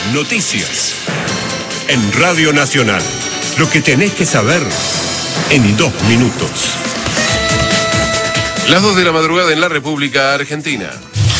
Noticias. En Radio Nacional. Lo que tenés que saber en 2 minutos. Las 2 de la madrugada en la República Argentina.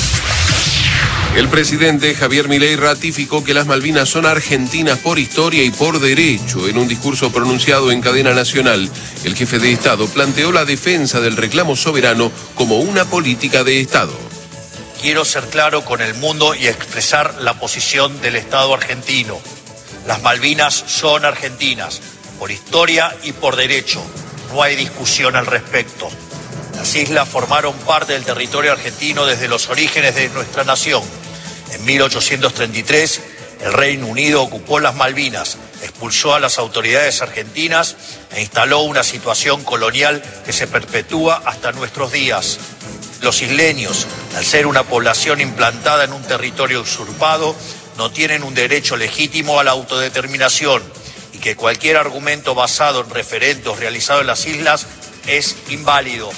El presidente Javier Milei ratificó que las Malvinas son argentinas por historia y por derecho. En un discurso pronunciado en cadena nacional, el jefe de Estado planteó la defensa del reclamo soberano como una política de Estado. Quiero ser claro con el mundo y expresar la posición del Estado argentino. Las Malvinas son argentinas, por historia y por derecho. No hay discusión al respecto. Las islas formaron parte del territorio argentino desde los orígenes de nuestra nación. En 1833, el Reino Unido ocupó las Malvinas, expulsó a las autoridades argentinas e instaló una situación colonial que se perpetúa hasta nuestros días. Los isleños, al ser una población implantada en un territorio usurpado, no tienen un derecho legítimo a la autodeterminación y que cualquier argumento basado en referendos realizados en las islas es inválido.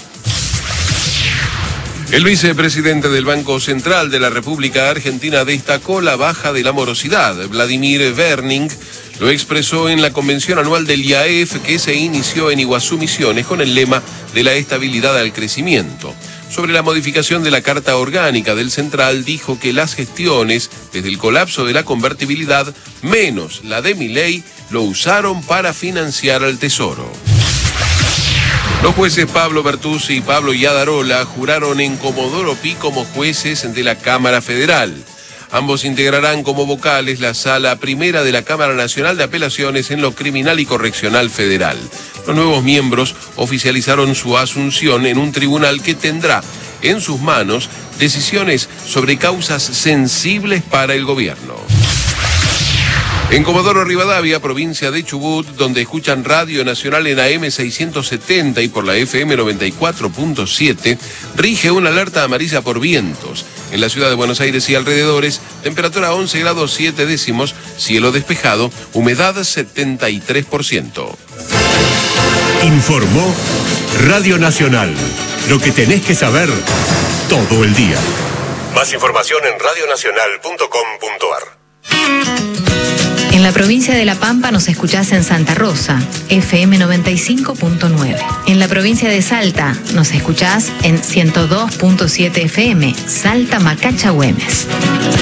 El vicepresidente del Banco Central de la República Argentina destacó la baja de la morosidad. Vladimir Werning lo expresó en la convención anual del IAEF que se inició en Iguazú, Misiones, con el lema de la estabilidad al crecimiento. Sobre la modificación de la Carta Orgánica del Central, dijo que las gestiones, desde el colapso de la convertibilidad, menos la de Milei, lo usaron para financiar al Tesoro. Los jueces Pablo Bertuzzi y Pablo Iadarola juraron en Comodoro Pi como jueces de la Cámara Federal. Ambos integrarán como vocales la Sala Primera de la Cámara Nacional de Apelaciones en lo Criminal y Correccional Federal. Los nuevos miembros oficializaron su asunción en un tribunal que tendrá en sus manos decisiones sobre causas sensibles para el gobierno. En Comodoro Rivadavia, provincia de Chubut, donde escuchan Radio Nacional en AM 670 y por la FM 94.7, rige una alerta amarilla por vientos. En la ciudad de Buenos Aires y alrededores, temperatura 11 grados 7 décimos, cielo despejado, humedad 73%. Informó Radio Nacional. Lo que tenés que saber todo el día. Más información en radionacional.com.ar. En la provincia de La Pampa nos escuchás en Santa Rosa, FM 95.9. En la provincia de Salta nos escuchás en 102.7 FM, Salta Macacha Güemes.